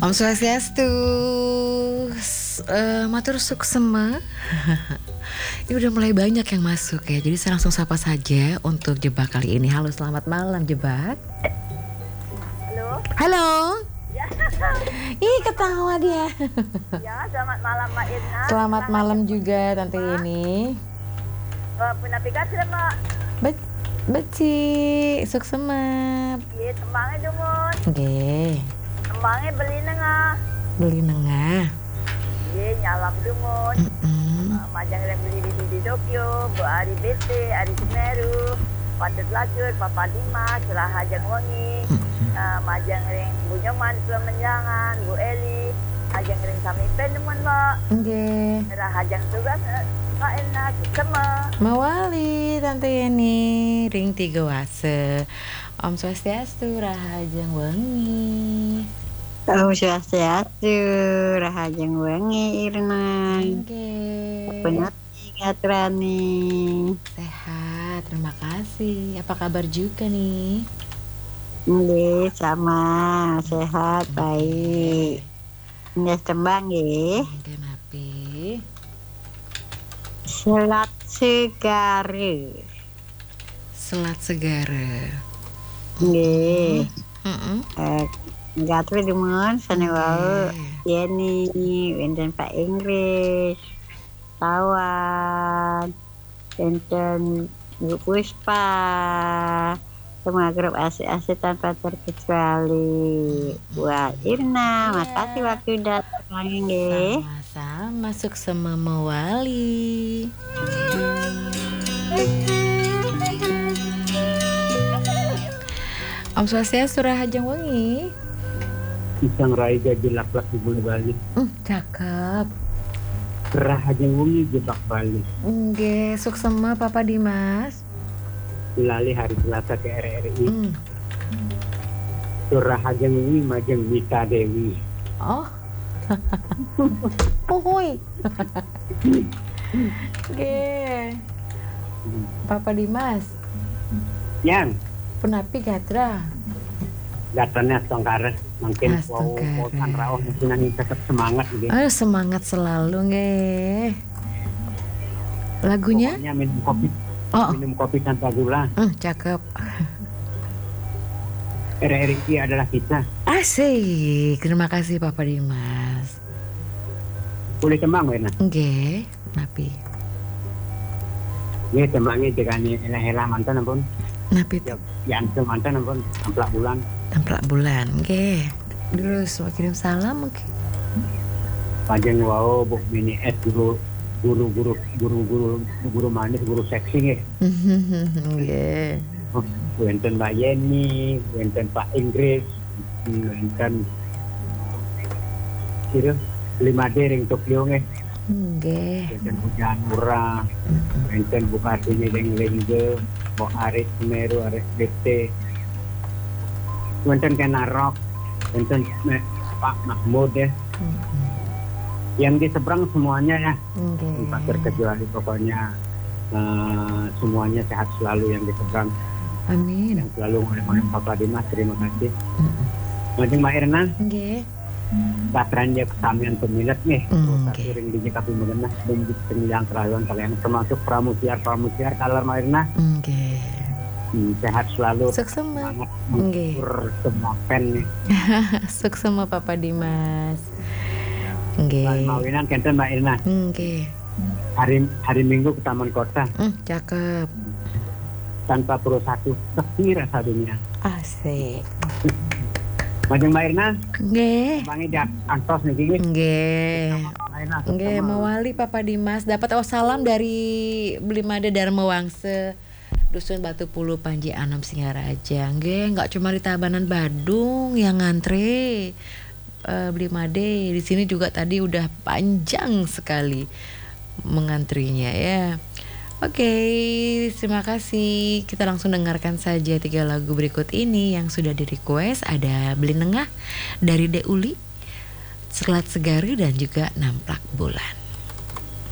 Om Swastiastu, matur suksema. Ini udah mulai banyak yang masuk ya, jadi saya langsung sapa saja untuk Jebak kali ini. Halo, selamat malam Jebak. Halo. Halo. Ya. Ih, ketawa dia. Ya, selamat malam Mbak Irna. Selamat malam juga Tante ini. Punya pikat sudah Mbak. Beci, suksema. Iya, tembangnya dumut. Oke. Tembangnya beli Beli nengah. Iya, nyalam dumut. Majang yang beli di Tokyo, Bu Ari BT, Ari Semeru, Patut Lacur, Papa Dimas, Surah Hajang Wangi, Majang ring Bu Nyoman, Surah Menjangan, Bu Eli, Hajang ring Sami Pen demun Mbak. Oke. Surah Hajang tugas Mbak Irna, suksema. Mawali Tante Yeni, ring 3 wase. Om Swastiastu, Rahajang Wangi. Om Swastiastu, Rahajang Wangi Irna. Oke. Benar Gatrani. Sehat, terima kasih. Apa kabar juga nih? Nggih, sama sehat baik. Nggih tembang nggih. Oke, napi. Selat segare. Selat segara. Nggih. Heeh. Gatwe demen sane wae. Yeni, wenten Pak Inggris. Tawan. Wenten Bu Puspa. Semua grup asik-asik tanpa terkecuali. Buat Irna, makasih waktu datang lagi nggih. Sama-sama, suksema Mawali. Om Swastiastu, Rahajang Wangi. Pisang rai gaji laklak di Bulu Bali. Cakep. Rahajang Wangi jebak Bali. Oke, suksema Papa Dimas. Lali hari Selasa ke RRI. Rahajang Wangi Majang Mita Dewi. Oh. Uhuy. Oke. Papa Dimas. Yang Penapi Gatra. datanya Stongkares mungkin Astongkares. mau Sanrao mungkin tetap semangat gitu. Semangat selalu nggih. Lagunya? Pokoknya minum kopi tanpa gula. Cakep. RRI adalah kita. Asik. Terima kasih Papa Dimas. Boleh tembang wena. Nggih, napi. Ini tembangnya dekani elah mantan ampun. Napi Ya antum mantan ampun amplak bulan. templak bulan. Nggih. Dulu semua kirim salam mungkin. Panjang wau buk mini es guru manis guru seksi nggih. Nggih. Wenten Mbak Yeni, wenten Pak Inggris, wenten kira 5D ring Tokyo nggih. Nggih. Wenten Hujan Murah, wenten Bupati ring Lingge, Mbok Aris Semeru, Aris BT. Wenten Kenarok, wenten Pak Mahmud ya. Yang di seberang semuanya ya. Nggih. Tanpa terkecuali pokoknya semuanya sehat selalu yang di seberang. Amin. Yang selalu ngomong Papa Dimas, terima kasih. Majeng Mbak Irna, Nggih. baterannya kesamian pemilik nih. Oke. Sering di Jikapi mengenah dan di yang kerawan kalian termasuk pramusiar kalar Mbak Irna. Nggih. Sehat selalu. Suksema. Semangat Nggih. mengukur semua pen nih. Suksema Papa Dimas. Nggih. Mawinan kenten Mbak Irna. Nggih. Hari Minggu ke Taman Kota Cakep. tanpa perlu satu sepi rasa dunia. Asik. Majeng Mbak Irna, Nggih. bangi dia antos nih gini. Nggih. Mbak Irna, Nggih, sama- mawali Papa Dimas dapat salam dari Blimade Dharma Wangse Dusun Batu Pulu Panji Anom Singaraja. Nggih, enggak cuma di Tabanan Badung yang ngantre Blimade. Di sini juga tadi udah panjang sekali mengantrinya ya. Oke, terima kasih. Kita langsung dengarkan saja 3 lagu berikut ini yang sudah di request. Ada Beli Nengah dari Deuli, Selat Segari dan juga Namplak Bulan.